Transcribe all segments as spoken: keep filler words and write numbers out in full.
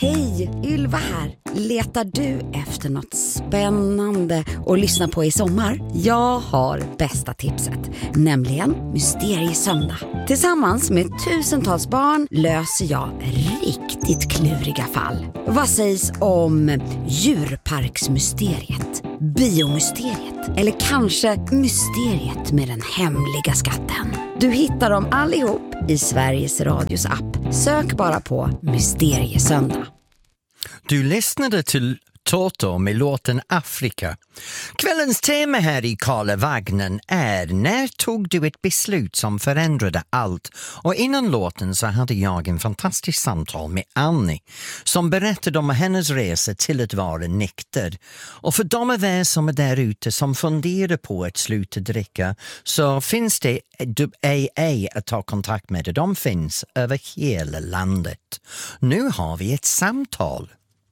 Hej, Ylva här. Letar du efter något spännande att lyssna på i sommar? Jag har bästa tipset, nämligen Mysteriesöndag. Tillsammans med tusentals barn löser jag riktigt kluriga fall. Vad sägs om djurparksmysteriet, biomysteriet eller kanske mysteriet med den hemliga skatten? Du hittar dem allihop i Sveriges Radios app. Sök bara på Mysteriesöndag. Du lyssnade till Toto med låten Afrika. Kvällens tema här i Karlavagnen är: när tog du ett beslut som förändrade allt? Och innan låten så hade jag en fantastisk samtal med Annie som berättade om hennes resa till att vara nykter. Och för de av er som är där ute som funderar på att sluta dricka, så finns det A A att ta kontakt med. De finns över hela landet. Nu har vi ett samtal.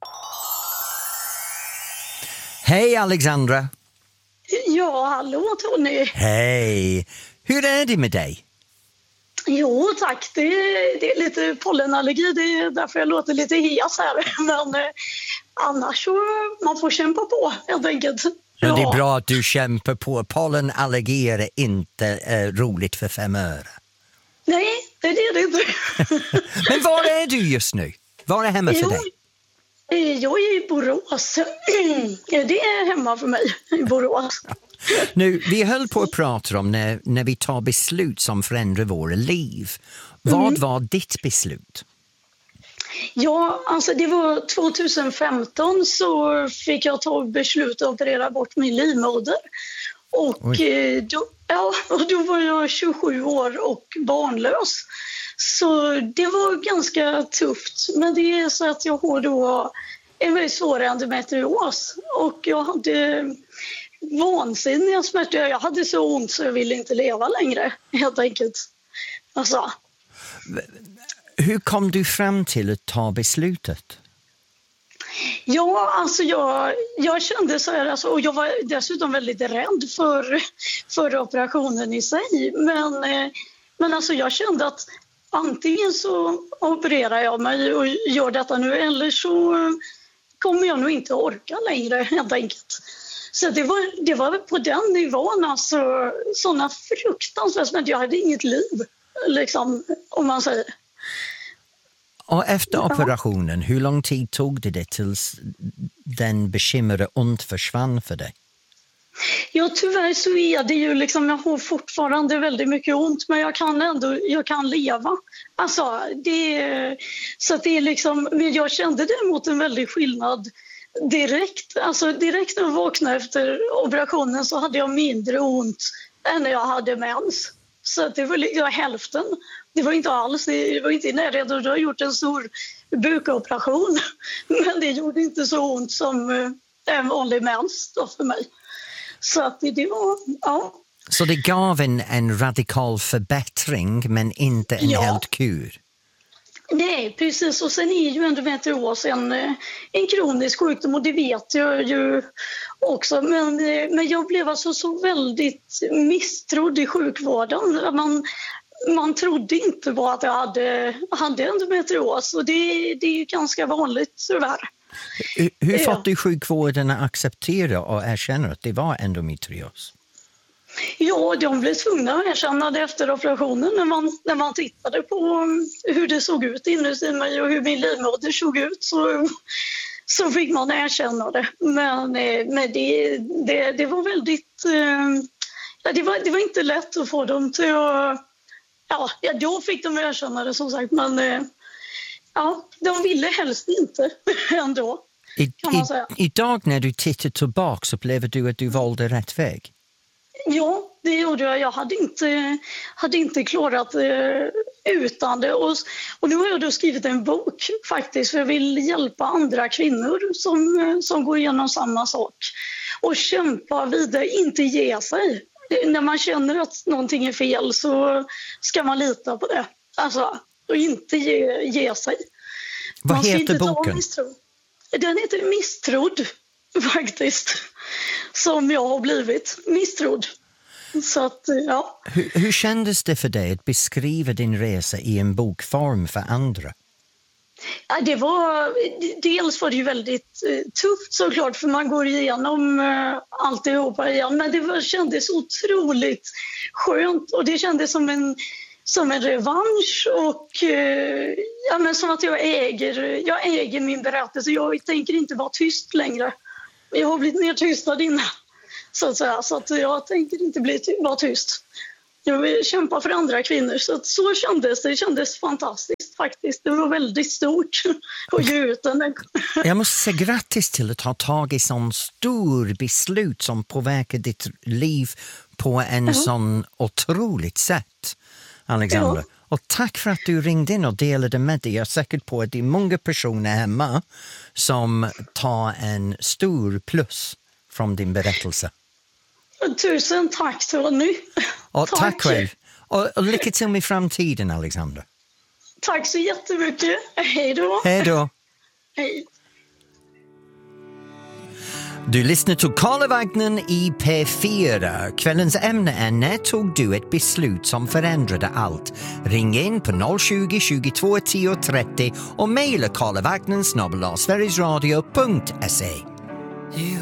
Hej Alexandra! Ja, hallå Tony! Hej! Hur är det med dig? Jo tack, det är, det är lite pollenallergi, det är därför jag låter lite hes här. Men eh, annars så man får kämpa på helt enkelt. Ja. Ja, det är bra att du kämpar på. Pollenallergi är inte eh, roligt för fem öre. Nej, det är det inte. Men var är du just nu? Var är hemma för jo. dig? Jag är i Borås. Det är hemma för mig i Borås. Nu, vi höll på att prata om när, när vi tar beslut som förändrar våra liv. Vad mm. var ditt beslut? Ja, alltså det var tjugohundrafemton så fick jag ta beslut att operera bort min livmoder. Och då, ja, och då var jag tjugosju år och barnlös. Så det var ganska tufft. Men det är så att jag har då en väldigt svår endometrios. Och jag hade vansinniga smärtor. Jag hade så ont så jag ville inte leva längre, helt enkelt. Alltså. Hur kom du fram till att ta beslutet? Ja, alltså jag, jag kände så här, alltså, och jag var dessutom väldigt rädd för, för operationen i sig. Men, men alltså jag kände att antingen så opererar jag mig och gör detta nu, eller så kommer jag nog inte orka längre, helt enkelt. Så det var, det var på den nivån, alltså sådana fruktansvärt, men jag hade inget liv, liksom, om man säger. Och efter operationen, hur lång tid tog det tills den bekymrade ont försvann för dig? Ja, tyvärr så är det ju liksom, jag har fortfarande väldigt mycket ont, men jag kan ändå, jag kan leva. Alltså, det, så att det är liksom, men jag kände däremot en väldig skillnad direkt. Alltså direkt när jag vaknade efter operationen så hade jag mindre ont än när jag hade mens. Så att det var liksom hälften. Det var inte alls, det var inte i närheten. Du har gjort en stor bukoperation, men det gjorde inte så ont som en vanlig mens då för mig. Så att det, det var, ja. Så det gav en, en radikal förbättring men inte en ja. helt kur? Nej, precis. Och sen är ju endometrios en, en kronisk sjukdom, och det vet jag ju också. Men, men jag blev alltså så väldigt misstrodd i sjukvården. Man, man trodde inte på att jag hade, hade endometrios, och det, det är ju ganska vanligt tyvärr. Hur, hur ja. fått du sjukvården att acceptera och erkänna att det var endometrios? Ja, de blev tvungna att erkänna det efter operationen när man, när man tittade på hur det såg ut inuti mig och hur min livmoder såg ut, så, så fick man erkänna det. Men, men det, det, det var väldigt... Ja, det, var, det var inte lätt att få dem till att... Ja, då fick de erkänna det som sagt, men ja, de ville helst inte ändå, kan man säga. I, idag när du tittar tillbaka så upplever du att du valde rätt väg? Ja, det gjorde jag. Jag hade inte, hade inte klarat eh, utan det. Och, och nu har jag då skrivit en bok faktiskt, för jag vill hjälpa andra kvinnor som, som går igenom samma sak. Och kämpa vidare, inte ge sig. När man känner att någonting är fel så ska man lita på det. Alltså, och inte ge, ge sig. Vad man heter boken? Den heter Misstrodd, faktiskt. Som jag har blivit misstrodd. Så att, ja. Hur, hur kändes det för dig att beskriva din resa i en bokform för andra? Ja, det var, dels var det ju väldigt eh, tufft såklart, för man går igenom eh, alltihopa igen. Men det var, kändes otroligt skönt, och det kändes som en, som en revansch. Och eh, ja, men som att jag äger, jag äger min berättelse. Jag tänker inte vara tyst längre. Jag har blivit mer tystad innan, så att säga. Så att jag tänker inte bli, vara tyst. Jag vill kämpa för andra kvinnor. Så, att så kändes det. Det kändes fantastiskt faktiskt. Det var väldigt stort att ge ut den. Jag måste säga grattis till att ha tagit sån stor beslut som påverkar ditt liv på en mm. sån otroligt sätt, Alexandra. Ja. Och tack för att du ringde in och delade med dig. Jag är säker på att det är många personer hemma som tar en stor plus från din berättelse. Tusen tack, Tony. Och tack, tack själv. Och, och lycka till med framtiden, Alexandra. Tack så jättemycket. Hej då. Hej då. Hej. Du lyssnar till Karlavagnen i P fyra. Kvällens ämne är: när tog du ett beslut som förändrade allt? Ring in på noll tjugo, tjugotvå, tio, trettio och mejla karlavagnen snabel-a sverigesradio punkt se.